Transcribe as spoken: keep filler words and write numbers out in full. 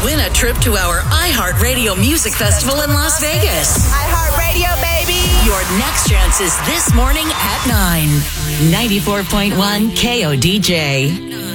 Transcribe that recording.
win a trip to our iHeartRadio Music Festival in Las Vegas. iHeartRadio, baby! Your next chance is this morning at nine. ninety-four point one K O D J.